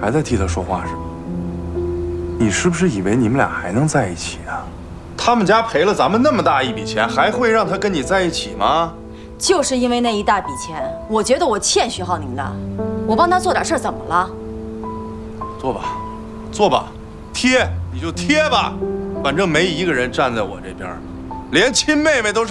还在替他说话是吧？你是不是以为你们俩还能在一起啊？他们家赔了咱们那么大一笔钱，还会让他跟你在一起吗？ 就是因为那一大笔钱，我觉得我欠徐浩宁的。我帮他做点事儿，怎么了？ 做吧，做吧，贴你就贴吧，反正没一个人站在我这边，连亲妹妹都是。